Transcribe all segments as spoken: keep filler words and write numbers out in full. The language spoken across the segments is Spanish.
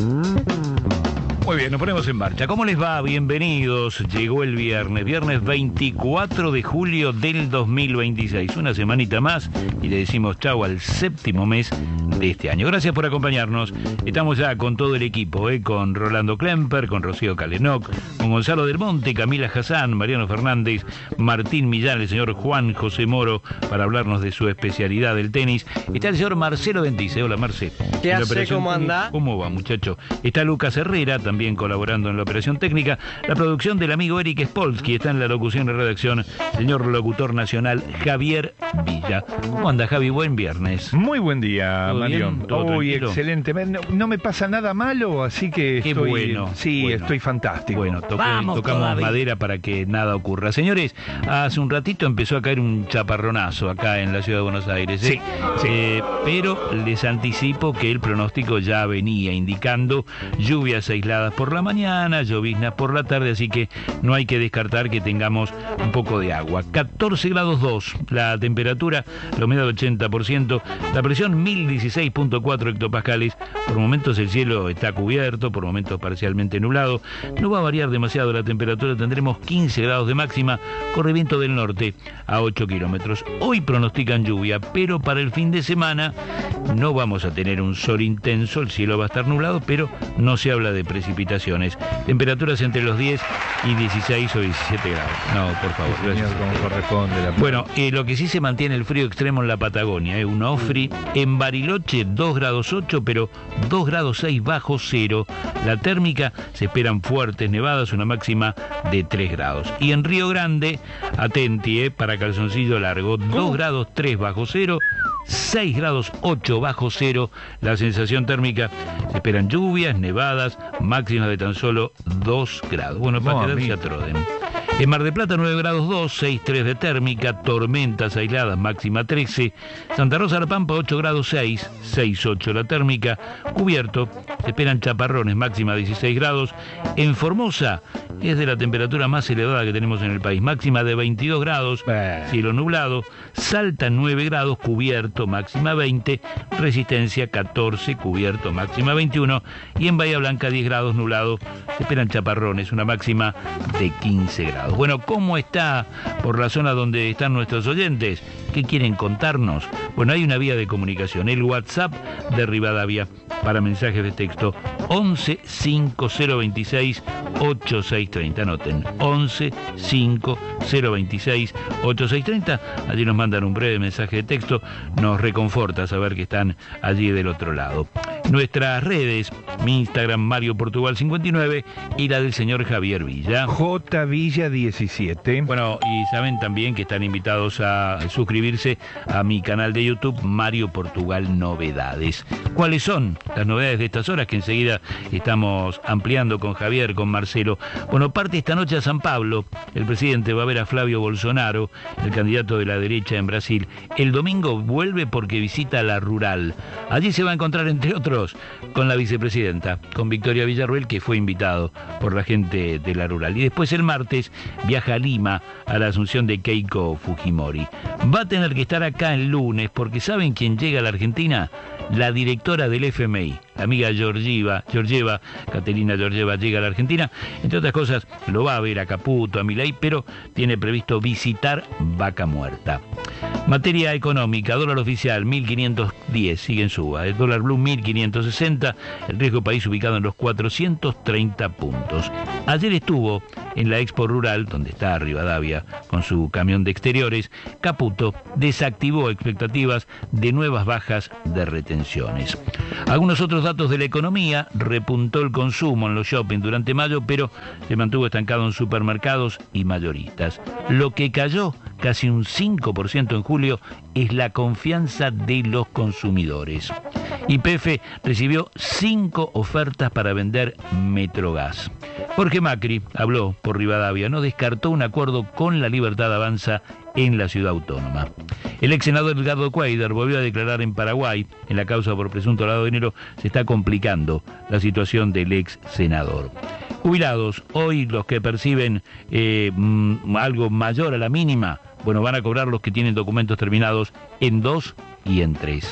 Muy bien, nos ponemos en marcha. ¿Cómo les va? Bienvenidos. Llegó el viernes, viernes veinticuatro de julio del dos mil veintiséis. Una semanita más y le decimos chau al séptimo mes de este año. Gracias por acompañarnos. Estamos ya con todo el equipo, ¿eh? Con Rolando Klemper, con Rocío Calenoc, con Gonzalo Del Monte, Camila Hassan, Mariano Fernández, Martín Millán, el señor Juan José Moro, para hablarnos de su especialidad del tenis. Está el señor Marcelo Dentice. Hola, Marce. ¿Qué hace? ¿Cómo anda? ¿Cómo va, muchacho? Está Lucas Herrera, también colaborando en la operación técnica. La producción del amigo Eric Spolsky. Está en la locución y redacción señor locutor nacional Javier Villa. ¿Cómo anda, Javi? Buen viernes. Muy buen día, Mario. Uy, tranquilo? Excelente. No, no me pasa nada malo, así que Qué estoy... bueno. Sí, bueno. estoy fantástico. Bueno, toqué, Vamos tocamos todavía. madera para que nada ocurra. Señores, hace un ratito empezó a caer un chaparronazo acá en la ciudad de Buenos Aires. ¿eh? Sí, sí. Eh, pero les anticipo que el pronóstico ya venía indicando lluvias aisladas por la mañana, lloviznas por la tarde, así que no hay que descartar que tengamos un poco de agua. catorce grados dos la temperatura, la humedad ochenta por ciento, la presión mil dieciséis punto cuatro hectopascales. Por momentos el cielo está cubierto, por momentos parcialmente nublado. No va a variar demasiado la temperatura, tendremos quince grados de máxima, corre viento del norte a ocho kilómetros. Hoy pronostican lluvia, pero para el fin de semana no vamos a tener un sol intenso, el cielo va a estar nublado, pero no se habla de precipitaciones. Temperaturas entre los diez y dieciséis o diecisiete grados. No, por favor, Señor, gracias. como corresponde. La... Bueno, eh, lo que sí se mantiene el frío extremo en la Patagonia, ¿eh? Un Ofri. En Bariloche dos grados ocho, pero dos grados seis bajo cero. La térmica se esperan fuertes nevadas, una máxima de tres grados. Y en Río Grande, atenti, ¿eh? Para calzoncillo largo, dos grados tres bajo cero. seis grados ocho bajo cero, la sensación térmica, se esperan lluvias, nevadas, máximas de tan solo dos grados. Bueno, para No, quedarse a Troden. En Mar del Plata nueve grados dos, seis coma tres de térmica, tormentas aisladas, máxima trece. Santa Rosa de la Pampa ocho grados seis, seis coma ocho la térmica, cubierto, se esperan chaparrones, máxima dieciséis grados. En Formosa es de la temperatura más elevada que tenemos en el país, máxima de veintidós grados, Eh. cielo nublado. Salta nueve grados, cubierto, máxima veinte. Resistencia catorce, cubierto, máxima veintiuno. Y en Bahía Blanca diez grados, nublado, se esperan chaparrones, una máxima de quince grados. Bueno, ¿cómo está por la zona donde están nuestros oyentes? ¿Qué quieren contarnos? Bueno, hay una vía de comunicación, el WhatsApp de Rivadavia para mensajes de texto once cinco cero veintiséis ochenta y seis treinta. Anoten, once cinco cero veintiséis ochenta y seis treinta. Allí nos mandan un breve mensaje de texto, nos reconforta saber que están allí del otro lado. Nuestras redes, mi Instagram Mario Portugal cincuenta y nueve y la del señor Javier Villa. J Villa diecisiete. Bueno, y saben también que están invitados a suscribirse a mi canal de YouTube Mario Portugal Novedades. ¿Cuáles son las novedades de estas horas que enseguida estamos ampliando con Javier, con Marcelo? Bueno, parte esta noche a San Pablo. El presidente va a ver a Flavio Bolsonaro, el candidato de la derecha en Brasil. El domingo vuelve porque visita la Rural. Allí se va a encontrar, entre otros, con la vicepresidenta, con Victoria Villarruel, que fue invitado por la gente de la Rural. Y después el martes viaja a Lima a la asunción de Keiko Fujimori. Va a tener que estar acá el lunes porque ¿saben quién llega a la Argentina? La directora del F M I, la amiga Georgieva, Georgieva, Caterina Georgieva, llega a la Argentina. Entre otras cosas, lo va a ver a Caputo, a Milei, pero tiene previsto visitar Vaca Muerta. Materia económica, dólar oficial mil quinientos diez, sigue en suba. El dólar blue mil quinientos sesenta, el riesgo país ubicado en los cuatrocientos treinta puntos. Ayer estuvo en la Expo Rural, donde está Rivadavia con su camión de exteriores. Caputo desactivó expectativas de nuevas bajas de retenciones. Algunos otros datos de la economía: repuntó el consumo en los shopping durante mayo, pero se mantuvo estancado en supermercados y mayoristas. Lo que cayó casi un cinco por ciento en julio es la confianza de los consumidores. Y P F recibió cinco ofertas para vender Metrogas. Jorge Macri habló por Rivadavia, no descartó un acuerdo con La Libertad Avanza en la ciudad autónoma. El ex senador Edgardo Cuadra volvió a declarar en Paraguay. En la causa por presunto lavado de dinero se está complicando la situación del ex senador. Jubilados, hoy los que perciben eh, mm, algo mayor a la mínima, bueno, van a cobrar los que tienen documentos terminados en dos y en tres.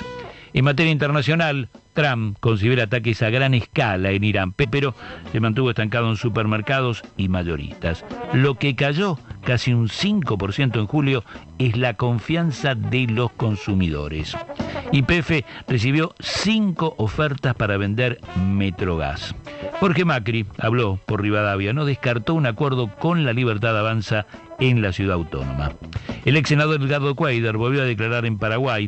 En materia internacional, Trump considera ataques a gran escala en Irán, pero se mantuvo estancado en supermercados y mayoristas. Lo que cayó casi un cinco por ciento en julio es la confianza de los consumidores. Y P F recibió cinco ofertas para vender Metrogas. Jorge Macri habló por Rivadavia, no descartó un acuerdo con La Libertad Avanza en la ciudad autónoma. El ex senador Edgardo Cuéllar volvió a declarar en Paraguay